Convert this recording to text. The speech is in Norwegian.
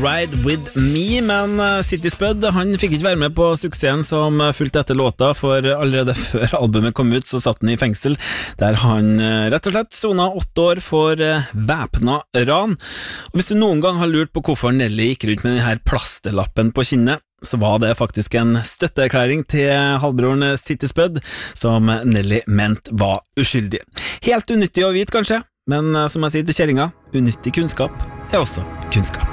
Ride With Me, men City Spud, han fikk ikke være med på suksessen som fulgte etter låta, for allerede før albumet kom ut så satt han i fengsel, der han rett og slett sona 8 år for væpna ran. Og hvis du noen gang har lurt på hvorfor Nelly gikk rundt med denne plasterlappen på kinnet, så var det faktisk en støtteerklæring til halvbroren City Spud, som Nelly mente var uskyldig. Helt unyttig å vite kanskje, men som jeg sier til kjerringa, unyttig kunnskap er også kunnskap.